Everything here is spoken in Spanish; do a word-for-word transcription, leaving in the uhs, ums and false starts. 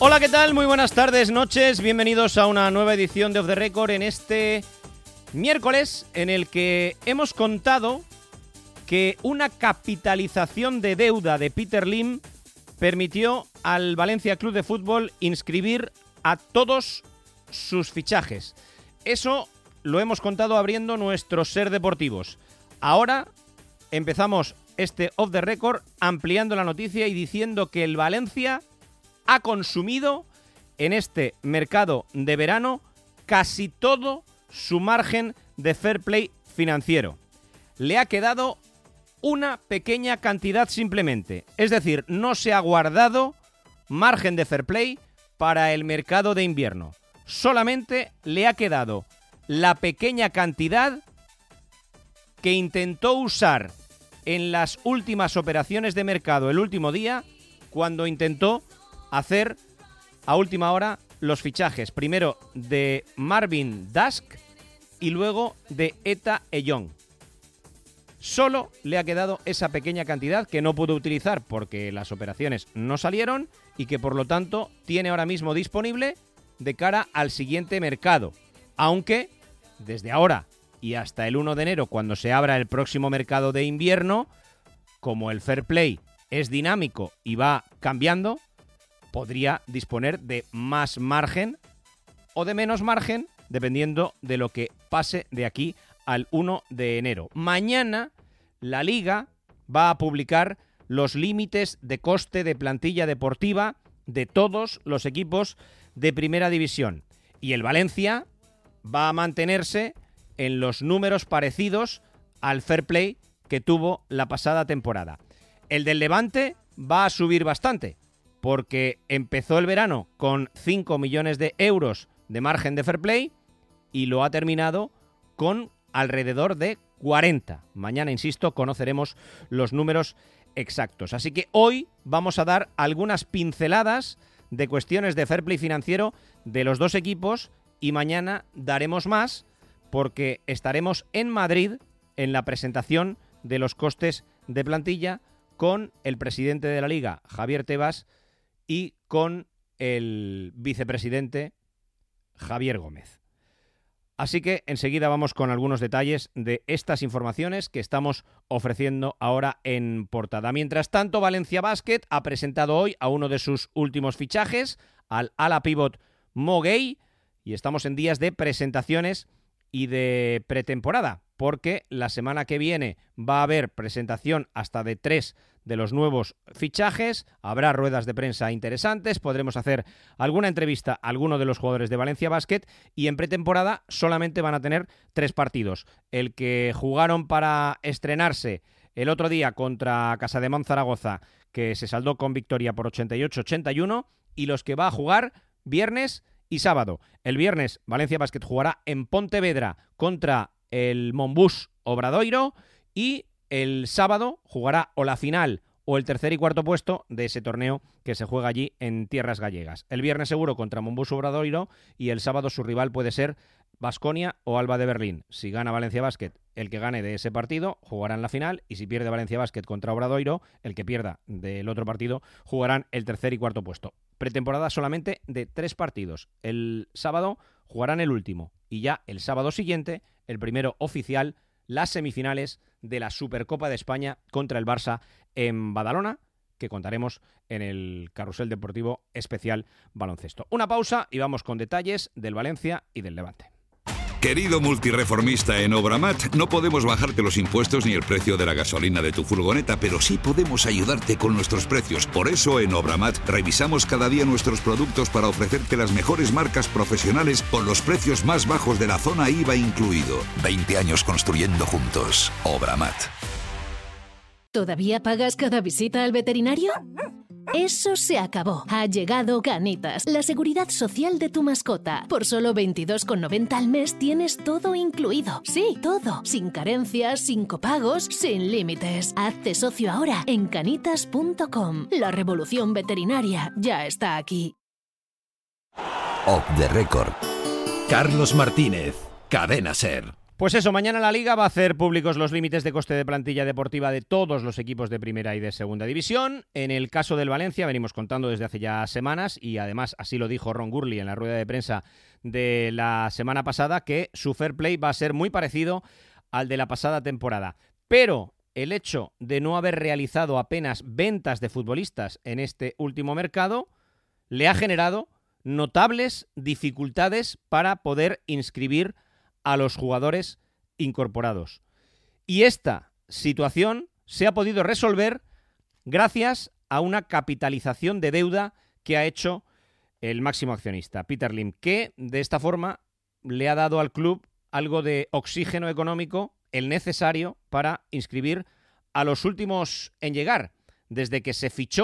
Hola, ¿qué tal? Muy buenas tardes, noches. Bienvenidos a una nueva edición de Off the Record en este miércoles en el que hemos contado que una capitalización de deuda de Peter Lim permitió al Valencia Club de Fútbol inscribir a todos sus fichajes. Eso lo hemos contado abriendo nuestros Ser Deportivos. Ahora empezamos este Off the Record ampliando la noticia y diciendo que el Valencia ha consumido en este mercado de verano casi todo su margen de fair play financiero. Le ha quedado una pequeña cantidad simplemente. Es decir, no se ha guardado margen de fair play para el mercado de invierno. Solamente le ha quedado la pequeña cantidad que intentó usar en las últimas operaciones de mercado el último día, cuando intentó hacer a última hora los fichajes, primero de Marvin Dusk y luego de Eta Eyong. Solo le ha quedado esa pequeña cantidad que no pudo utilizar porque las operaciones no salieron y que por lo tanto tiene ahora mismo disponible de cara al siguiente mercado. Aunque desde ahora y hasta el primero de enero, cuando se abra el próximo mercado de invierno, como el fair play es dinámico y va cambiando, podría disponer de más margen o de menos margen, dependiendo de lo que pase de aquí al primero de enero. Mañana la Liga va a publicar los límites de coste de plantilla deportiva de todos los equipos de Primera División. Y el Valencia va a mantenerse en los números parecidos al fair play que tuvo la pasada temporada. El del Levante va a subir bastante, porque empezó el verano con cinco millones de euros de margen de fair play y lo ha terminado con alrededor de cuarenta. Mañana, insisto, conoceremos los números exactos. Así que hoy vamos a dar algunas pinceladas de cuestiones de fair play financiero de los dos equipos y mañana daremos más porque estaremos en Madrid en la presentación de los costes de plantilla con el presidente de la Liga, Javier Tebas, y con el vicepresidente Javier Gómez. Así que enseguida vamos con algunos detalles de estas informaciones que estamos ofreciendo ahora en portada. Mientras tanto, Valencia Basket ha presentado hoy a uno de sus últimos fichajes, al ala pívot Mo Gay, y estamos en días de presentaciones y de pretemporada, porque la semana que viene va a haber presentación hasta de tres de los nuevos fichajes, habrá ruedas de prensa interesantes, podremos hacer alguna entrevista a alguno de los jugadores de Valencia Basket y en pretemporada solamente van a tener tres partidos. El que jugaron para estrenarse el otro día contra Casademont Zaragoza, que se saldó con victoria por ochenta y ocho a ochenta y uno, y los que va a jugar viernes y sábado. El viernes Valencia Basket jugará en Pontevedra contra el Monbus Obradoiro y el sábado jugará o la final o el tercer y cuarto puesto de ese torneo que se juega allí en tierras gallegas. El viernes seguro contra Monbus Obradoiro y el sábado su rival puede ser Baskonia o Alba de Berlín. Si gana Valencia Basket, el que gane de ese partido jugará en la final, y si pierde Valencia Basket contra Obradoiro, el que pierda del otro partido jugarán el tercer y cuarto puesto. Pretemporada solamente de tres partidos. El sábado jugarán el último y ya el sábado siguiente, el primero oficial, las semifinales de la Supercopa de España contra el Barça en Badalona, que contaremos en el Carrusel Deportivo Especial Baloncesto. Una pausa y vamos con detalles del Valencia y del Levante. Querido multireformista en Obramat, no podemos bajarte los impuestos ni el precio de la gasolina de tu furgoneta, pero sí podemos ayudarte con nuestros precios. Por eso en Obramat revisamos cada día nuestros productos para ofrecerte las mejores marcas profesionales con los precios más bajos de la zona I V A incluido. veinte años construyendo juntos. Obramat. ¿Todavía pagas cada visita al veterinario? Eso se acabó. Ha llegado Canitas, la seguridad social de tu mascota. Por solo veintidós con noventa al mes tienes todo incluido. Sí, todo. Sin carencias, sin copagos, sin límites. Hazte socio ahora en canitas punto com. La revolución veterinaria ya está aquí. Off the Record. Carlos Martínez, Cadena Ser. Pues eso, mañana la Liga va a hacer públicos los límites de coste de plantilla deportiva de todos los equipos de primera y de segunda división. En el caso del Valencia, venimos contando desde hace ya semanas, y además así lo dijo Ron Gurley en la rueda de prensa de la semana pasada, que su fair play va a ser muy parecido al de la pasada temporada. Pero el hecho de no haber realizado apenas ventas de futbolistas en este último mercado le ha generado notables dificultades para poder inscribir a los jugadores incorporados. Y esta situación se ha podido resolver gracias a una capitalización de deuda que ha hecho el máximo accionista, Peter Lim, que de esta forma le ha dado al club algo de oxígeno económico, el necesario para inscribir a los últimos en llegar. Desde que se fichó